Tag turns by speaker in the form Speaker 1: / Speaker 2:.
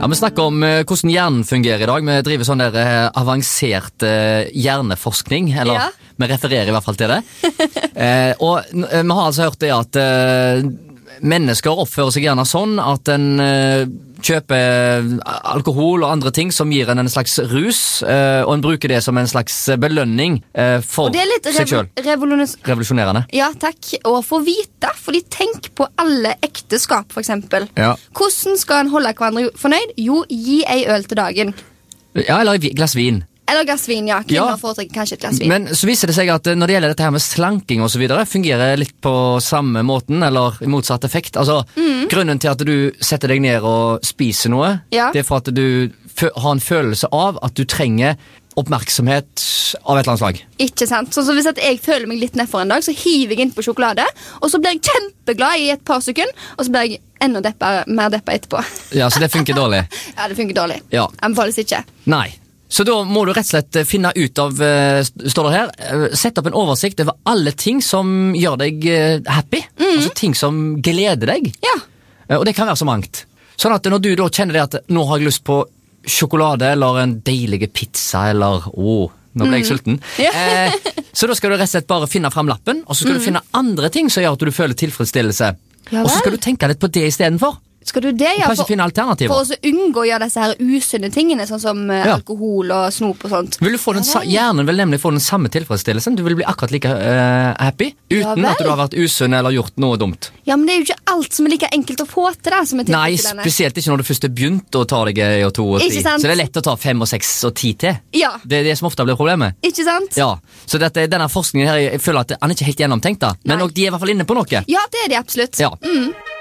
Speaker 1: Ja, vi snakker om hvordan hjernen fungerer i dag. Vi driver sånn der avansert hjerneforskning, eller
Speaker 2: Ja.
Speaker 1: vi refererer i hvert fall til det. Og vi har altså hørt det at mennesker oppfører seg gjerne sånn at en kjøper alkohol og andre ting som gir en slags rus, og en bruker det som en slags belønning for
Speaker 2: Og det er litt
Speaker 1: seg selv. Revolusjonerende.
Speaker 2: Ja, takk. Og få vite, fordi tenk på alle ekteskap, for eksempel.
Speaker 1: Ja.
Speaker 2: Hvordan skal en holde hverandre fornøyd? Jo, gi ei øl til dagen.
Speaker 1: Ja, eller et glass vin.
Speaker 2: Eller glass vin, ja. Kvinner
Speaker 1: Ja.
Speaker 2: foretrekker kanskje et glass vin.
Speaker 1: Men så viser det seg at når det gjelder dette her med slanking og så videre, fungerer litt på samme måten, eller i motsatt effekt. Altså, grunnen til at du setter deg ned og spiser noe,
Speaker 2: Ja.
Speaker 1: det er for at du har en følelse av at du trenger oppmerksomhet av et eller annet slag.
Speaker 2: Ikke sant? Sånn som hvis at jeg føler meg litt nedfor en dag, så hiver jeg inn på sjokolade, og så blir jeg kjempeglad i et par sekunder, og så blir jeg enda mer deppa etterpå.
Speaker 1: Ja, så det funker dårlig.
Speaker 2: Ja, det funker dårlig.
Speaker 1: Ja.
Speaker 2: Anbefales ikke.
Speaker 1: Nei. Så da må du rett og slett finne ut av, står det her, sette opp en oversikt over alle ting som gjør deg happy. Altså ting som gleder deg.
Speaker 2: Ja.
Speaker 1: Og det kan være så mangt. Sånn at når du da kjenner det at nå har jeg lyst på sjokolade, eller en deilig pizza, eller nå ble jeg sulten.
Speaker 2: Ja.
Speaker 1: Så da skal du rett og slett bare finne frem lappen, og så skal du finne andre ting som gjør at du føler tilfredsstillelse.
Speaker 2: Ja
Speaker 1: Og så skal
Speaker 2: vel.
Speaker 1: du tenke litt på det i stedet for.
Speaker 2: Skal du det, ja?
Speaker 1: Kanskje finne alternativer.
Speaker 2: For å så unngå å gjøre disse her usunne tingene, sånn som
Speaker 1: Ja.
Speaker 2: alkohol og snop og sånt.
Speaker 1: Vil du få den, hjernen vil nemlig få den samme tilfredsstillelsen. Du vil bli akkurat like happy,
Speaker 2: Ja
Speaker 1: uten
Speaker 2: vel.
Speaker 1: at du har vært usunn eller gjort noe dumt.
Speaker 2: Ja, men det er jo ikke alt som er like enkelt å få til, da, som er
Speaker 1: Nei,
Speaker 2: tilfredsstillende.
Speaker 1: spesielt ikke når du først er begynt å ta deg 1 og 2 og 3.
Speaker 2: Ikke sant?
Speaker 1: Så det er lett å ta 5 og 6 og 10 til.
Speaker 2: Ja,
Speaker 1: Det er det som ofte blir problemet.
Speaker 2: ikke sant?
Speaker 1: Ja, så denne forskningen her, jeg føler at den er ikke helt gjennomtenkt da. Men
Speaker 2: Nei.
Speaker 1: de er i hvert fall inne på noe.
Speaker 2: Ja, det er de absolutt.
Speaker 1: Ja.